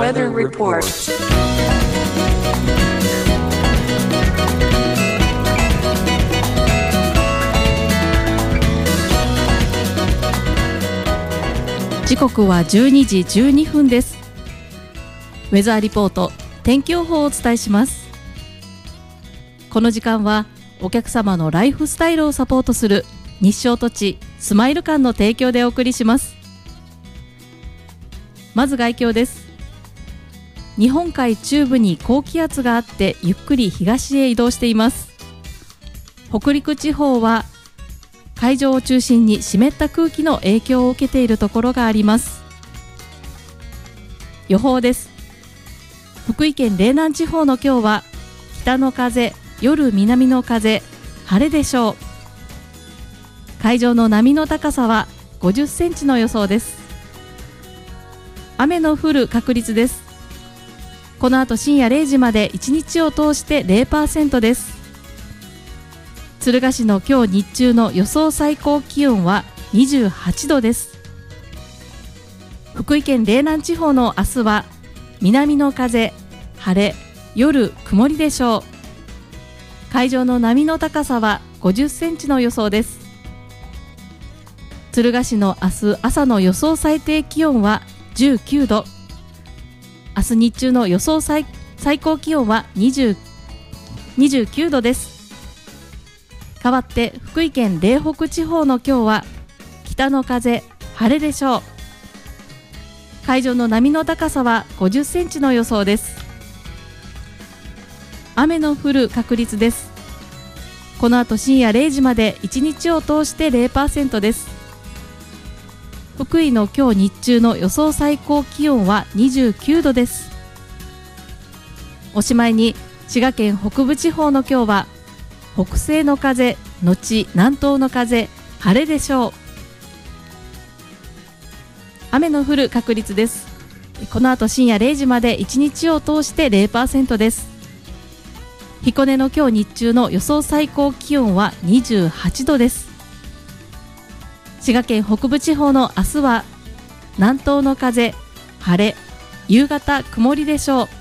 weather report. 時刻は12時12分です。ウェザーリポート天気予報をお伝えします。この時間はお客様のライフスタイルをサポートする日照土地スマイル館の提供でお送りします。まず概況です。日本海中部に高気圧があってゆっくり東へ移動しています。北陸地方は海上を中心に湿った空気の影響を受けているところがあります。予報です。福井県嶺南地方の今日は北の風、夜南の風、晴れでしょう。海上の波の高さは50センチの予想です。雨の降る確率です。この後深夜0時まで1日を通して 0% です。敦賀市の今日日中の予想最高気温は28度です。福井県嶺南地方の明日は南の風、晴れ、夜曇りでしょう。海上の波の高さは50センチの予想です。敦賀市の明日朝の予想最低気温は19度、明日日中の予想最高気温は29度です。代わって福井県嶺北地方の今日は北の風、晴れでしょう。海上の波の高さは50センチの予想です。雨の降る確率です。この後深夜0時まで1日を通して 0% です。福井の今日日中の予想最高気温は29度です。おしまいに滋賀県北部地方の今日は北西の風のち南東の風、晴れでしょう。雨の降る確率です。この後深夜0時まで1日を通して 0% です。彦根の今日日中の予想最高気温は28度です。滋賀県北部地方の明日は南東の風、晴れ、夕方曇りでしょう。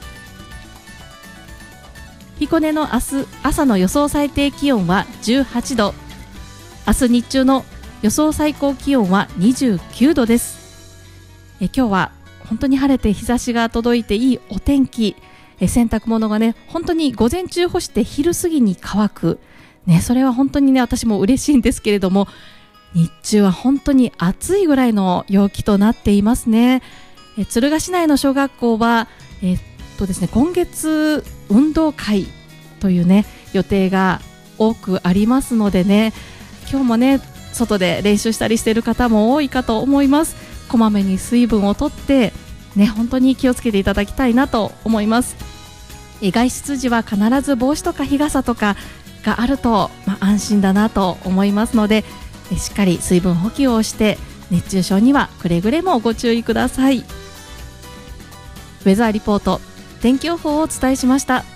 彦根の明日朝の予想最低気温は18度、明日日中の予想最高気温は29度です。今日は本当に晴れて日差しが届いていいお天気。洗濯物がね、本当に午前中干して昼過ぎに乾く、それは本当にね、私も嬉しいんですけれども、日中は本当に暑いぐらいの陽気となっていますね。敦賀市内の小学校は、ですね、今月運動会というね予定が多くありますのでね、今日もね外で練習したりしている方も多いかと思います。こまめに水分をとってね、本当に気をつけていただきたいなと思います。外出時は必ず帽子とか日傘とかがあると、安心だなと思いますので、しっかり水分補給をして熱中症にはくれぐれもご注意ください。ウェザーリポート天気予報をお伝えしました。